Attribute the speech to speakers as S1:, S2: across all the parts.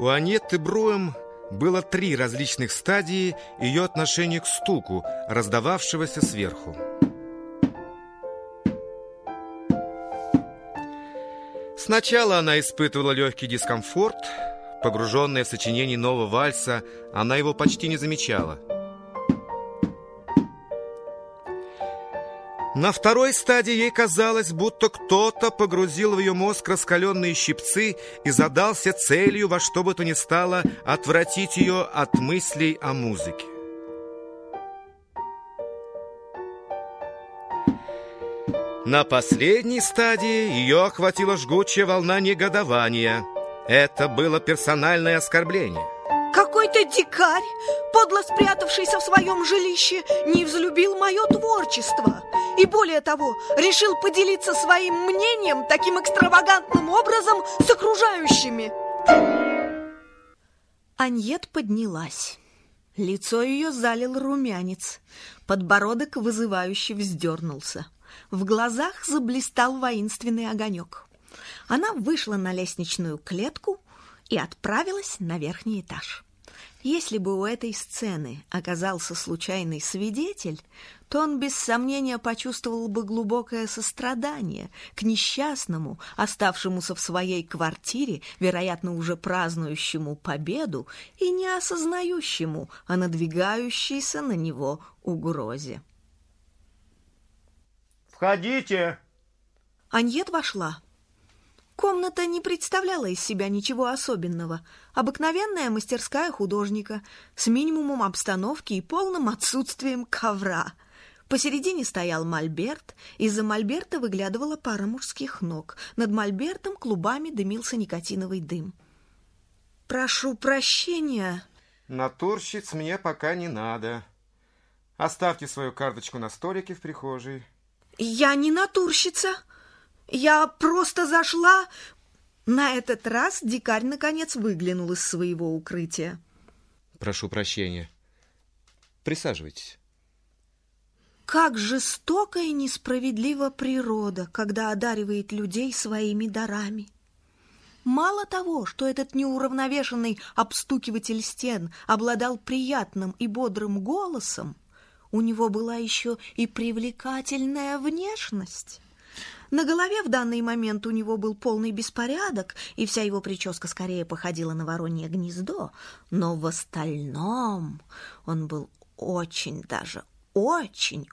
S1: У Аньетты Бруэм было 3 различных стадии ее отношения к стуку, раздававшегося сверху. Сначала она испытывала легкий дискомфорт. Погруженная в сочинение нового вальса, она его почти не замечала. На второй стадии ей казалось, будто кто-то погрузил в ее мозг раскаленные щипцы и задался целью во что бы то ни стало отвратить ее от мыслей о музыке. На последней стадии ее охватила жгучая волна негодования. Это было персональное оскорбление.
S2: Какой-то дикарь, подло спрятавшийся в своем жилище, не взлюбил мое творчество. И более того, решил поделиться своим мнением таким экстравагантным образом с окружающими. Аньет поднялась. Лицо ее залил румянец. Подбородок вызывающе вздернулся. В глазах заблистал воинственный огонек. Она вышла на лестничную клетку и отправилась на верхний этаж. Если бы у этой сцены оказался случайный свидетель, то он без сомнения почувствовал бы глубокое сострадание к несчастному, оставшемуся в своей квартире, вероятно, уже празднующему победу и не осознающему о надвигающейся на него угрозе.
S1: «Входите!»
S2: Аньет вошла. Комната не представляла из себя ничего особенного. Обыкновенная мастерская художника с минимумом обстановки и полным отсутствием ковра. Посередине стоял мольберт, из-за мольберта выглядывала пара мужских ног. Над мольбертом клубами дымился никотиновый дым. «Прошу прощения».
S1: «Натурщиц мне пока не надо. Оставьте свою карточку на столике в прихожей».
S2: «Я не натурщица. Я просто зашла...» На этот раз дикарь наконец выглянул из своего укрытия.
S1: «Прошу прощения. Присаживайтесь».
S2: Как жестока и несправедлива природа, когда одаривает людей своими дарами. Мало того, что этот неуравновешенный обстукиватель стен обладал приятным и бодрым голосом, у него была еще и привлекательная внешность. На голове в данный момент у него был полный беспорядок, и вся его прическа скорее походила на воронье гнездо, но в остальном он был очень даже очень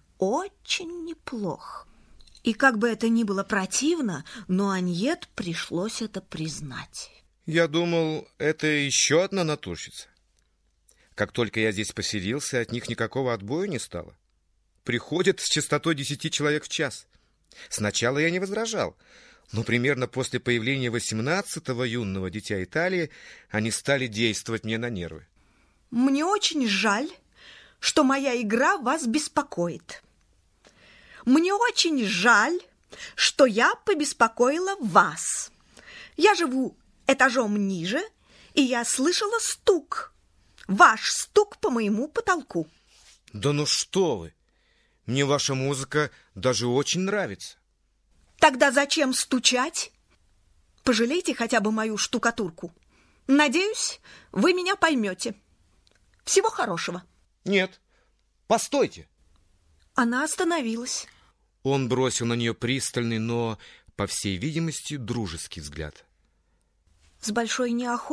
S2: неплох. И как бы это ни было противно, но Аньет пришлось это признать.
S1: Я думал, это еще одна натурщица. Как только я здесь поселился, от них никакого отбоя не стало. Приходят с частотой 10 человек в час. Сначала я не возражал, но примерно после появления 18-го юного дитя Италии они стали действовать мне на нервы.
S2: Мне очень жаль, что моя игра вас беспокоит. Мне очень жаль, что я побеспокоила вас. Я живу этажом ниже, и я слышала стук. Ваш стук по моему потолку.
S1: Да ну что вы! Мне ваша музыка даже очень нравится.
S2: Тогда зачем стучать? Пожалейте хотя бы мою штукатурку. Надеюсь, вы меня поймете. Всего хорошего.
S1: Нет, постойте.
S2: Она остановилась.
S1: Он бросил на нее пристальный, но, по всей видимости, дружеский взгляд.
S2: С большой неохотой